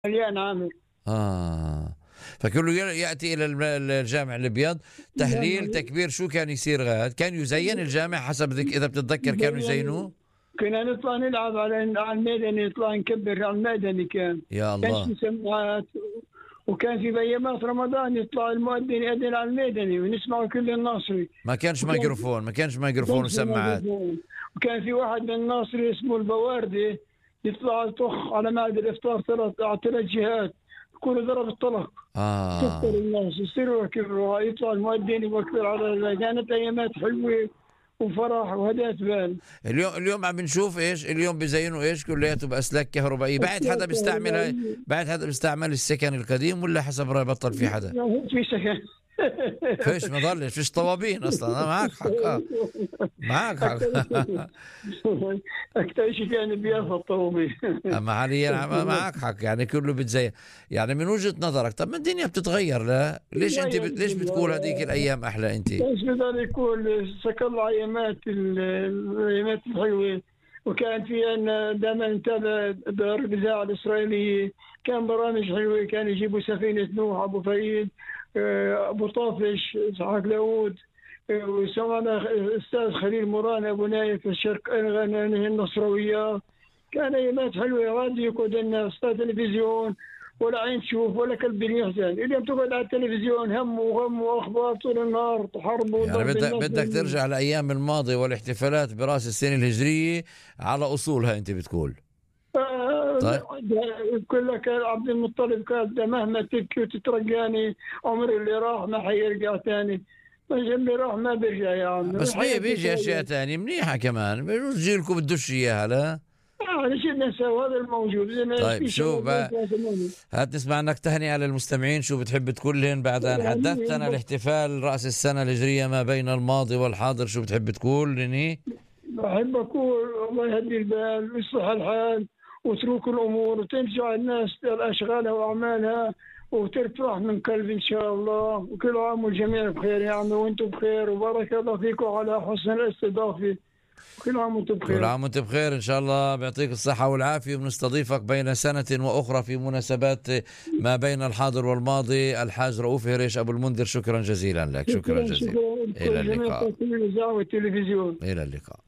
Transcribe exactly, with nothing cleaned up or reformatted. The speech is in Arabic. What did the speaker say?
مليان عامر. آه فكله ي- يأتي إلى الم- الجامع الأبيض تهليل تكبير. شو كان يصير غاد؟ كان يزين الجامع حسب ذك إذا بتتذكر كانوا يزينوه. كنا نطلع نلعب على على الميداني، نطلع نكبر على الميداني. كان يا كان في الله. سماعات، وكان في بيامات رمضان يطلع المؤذن يأذن على الميداني ونسمعه كل الناصري. ما كانش وكان ميكروفون ما كانش ميكروفون كان في وسماعات. ميكروفون. وكان في واحد من الناصري اسمه البواردي يطلع يطخ على معهد الافطار ثلاث على ثلاث جهات، يكون ضرب الطلق كثر آه الناس يصيروا يكبروا، يطلع المؤذن يكبر على. كانت ايامات حلوه وفرح وهداة بال. اليوم اليوم عم بنشوف ايش اليوم بيزينوا ايش كلياته باسلاك كهربائيه. بعد حدا بيستعملها؟ بعد حدا بيستعمل السكن القديم ولا حسب رأي بطل في حدا؟ في سكن. فيش ما ضلش فيش طوابين اصلا. آه معك حق. اه معك حق. اكثر شيء كان بيافا الطوبي. اما حاليا عم- معك حق، يعني كله بتزين. يعني من وجهة نظرك طب ما الدنيا بتتغير، لا ليش انت بت... ليش بتقول هذيك الايام احلى انت؟ ايش بقدر يكون سكر الله ايامات ال- الايامات الحلوه. وكان في عندنا دائما نتابع دار الاذاعه الاسرائيليه، كان برامج حلوه، كان يجيبوا سفينه نوح، ابو فريد، آه، ابو طافش، اسحاق داوود، آه، وسمعنا استاذ خليل مران ابو نايف الشرق النصرويه. كان ايامات حلوه. راديو يقعد لنا استاذ تلفزيون ولا عين تشوف ولا كلب يحزن. اليوم تقعد على التلفزيون هم وغم واخبار طول النهار، حرب يعني وضرب بدك الناس بدك بالناس. ترجع لايام الماضي والاحتفالات براس السنه الهجريه على اصولها انت بتقول. طيب يقول لك عبد المطلب قال ده مهما تبكي وتترجاني عمري اللي راح ما حيرجع ثاني. بس اللي راح ما بيرجع يا عم. بس بي بيجي اشياء ثانيه منيحه كمان، بجوز جيلكم بدوش اياها لا. يعني شو بدنا نسوي؟ هذا الموجود. طيب شو بقى، هات نسمع انك تهنئة للمستمعين، شو بتحب تقول لهم بعد ان حدثتنا الاحتفال رأس السنة الهجرية ما بين الماضي والحاضر؟ شو بتحب تقول لني؟ بحب أقول الله يهدي البال ويصلح الحال وتروك الأمور وترجع الناس لأشغالها وأعمالها وترتاح من قلب إن شاء الله. وكل عام والجميع بخير يا عمي، وأنتم بخير، وبارك الله فيكم على حسن الاستضافة. كل عام وأنتم كل بخير. عام وانت بخير ان شاء الله، بيعطيك الصحة والعافية، وبنستضيفك بين سنة واخرى في مناسبات ما بين الحاضر والماضي. الحاج رؤوف هريش ابو المنذر، شكرا جزيلا لك. شكرا شكرا جزيلا. شكرا الى لجميع اللقاء. الإذاعة والتلفزيون. الى اللقاء.